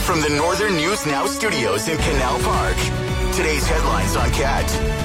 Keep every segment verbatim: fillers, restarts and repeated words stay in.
from the Northern News Now studios in Canal Park. Today's headlines on Cat.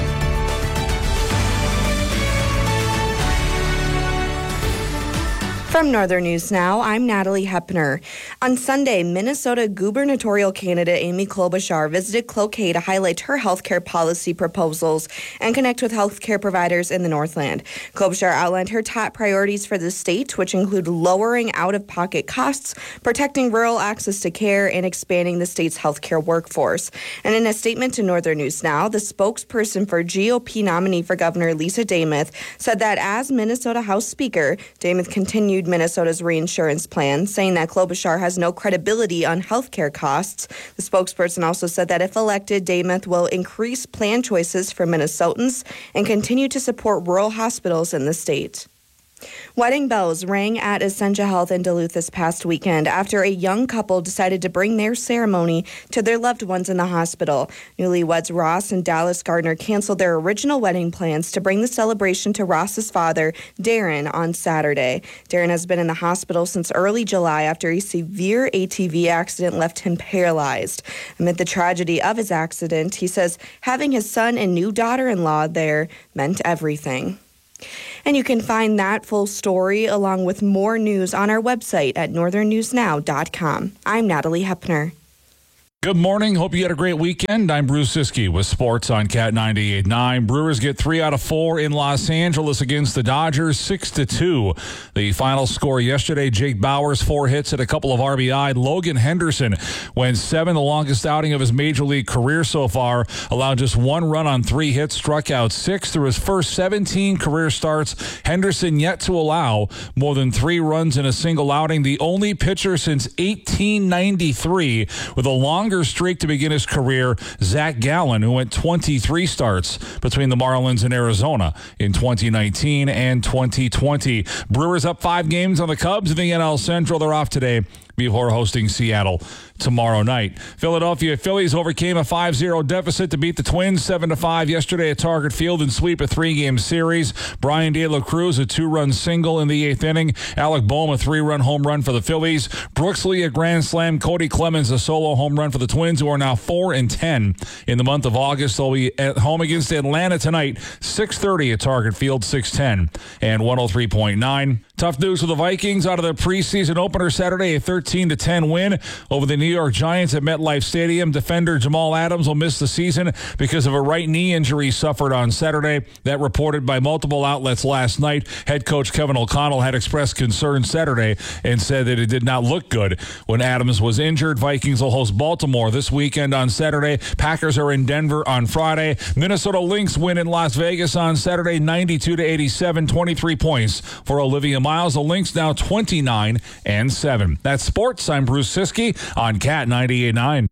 From Northern News Now, I'm Natalie Hepner. On Sunday, Minnesota gubernatorial candidate Amy Klobuchar visited Cloquet to highlight her healthcare policy proposals and connect with healthcare providers in the Northland. Klobuchar outlined her top priorities for the state, which include lowering out-of-pocket costs, protecting rural access to care, and expanding the state's healthcare workforce. And in a statement to Northern News Now, the spokesperson for G O P nominee for Governor Lisa Demuth said that as Minnesota House Speaker, Demuth continued Minnesota's reinsurance plan, saying that Klobuchar has no credibility on health care costs. The spokesperson also said that if elected, Demuth will increase plan choices for Minnesotans and continue to support rural hospitals in the state. Wedding bells rang at Essentia Health in Duluth this past weekend after a young couple decided to bring their ceremony to their loved ones in the hospital. Newlyweds Ross and Dallas Gardner canceled their original wedding plans to bring the celebration to Ross's father, Darren, on Saturday. Darren has been in the hospital since early July after a severe A T V accident left him paralyzed. Amid the tragedy of his accident, he says having his son and new daughter-in-law there meant everything. And you can find that full story along with more news on our website at northern news now dot com. I'm Natalie Hepner. Good morning. Hope you had a great weekend. I'm Bruce Siskey with sports on Cat ninety-eight point nine. Brewers get three out of four in Los Angeles against the Dodgers, six to two. The final score yesterday, Jake Bauers, four hits and a couple of R B I. Logan Henderson went seven, the longest outing of his major league career so far. Allowed just one run on three hits, struck out six through his first seventeen career starts. Henderson yet to allow more than three runs in a single outing. The only pitcher since eighteen ninety-three with a long streak to begin his career, Zach Gallen, who went twenty-three starts between the Marlins and Arizona in twenty nineteen and twenty twenty. Brewers up five games on the Cubs in the N L Central. They're off today before hosting Seattle tomorrow night. Philadelphia Phillies overcame a five zero deficit to beat the Twins seven to five yesterday at Target Field and sweep a three-game series. Brian De La Cruz, a two-run single in the eighth inning. Alec Boehm, a three-run home run for the Phillies. Brooks Lee, a grand slam. Cody Clemens, a solo home run for the Twins, who are now four and ten in the month of August. They'll be at home against Atlanta tonight, six thirty at Target Field, six ten and one oh three point nine. Tough news for the Vikings out of their preseason opener Saturday, a thirteen to ten win over the New York Giants at MetLife Stadium. Defender Jamal Adams will miss the season because of a right knee injury suffered on Saturday. That reported by multiple outlets last night. Head coach Kevin O'Connell had expressed concern Saturday and said that it did not look good when Adams was injured. Vikings will host Baltimore this weekend on Saturday. Packers are in Denver on Friday. Minnesota Lynx win in Las Vegas on Saturday, ninety-two to eighty-seven, twenty-three points for Olivia Miles. The Lynx now twenty-nine and seven. That's sports. I'm Bruce Siskey on Cat ninety-eight point nine.